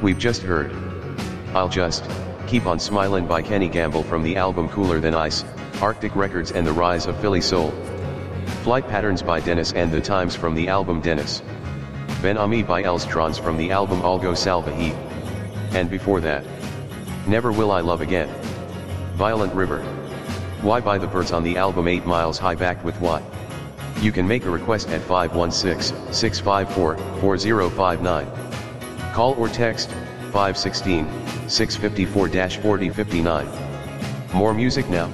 We've just heard I'll Just Keep on Smilin' by Kenny Gamble from the album Cooler Than Ice, Arctic Records and the Rise of Philly Soul. Flight Patterns by Dennis and the Times from the album Dennis. Ben Ami by Elstrons from the album Algo Salvaje. And before that, Never Will I Love Again. Violent River. Why by the Birds on the album 8 Miles High backed with Why. You can make a request at 516-654-4059. Call or text 516-654-4059. More music now.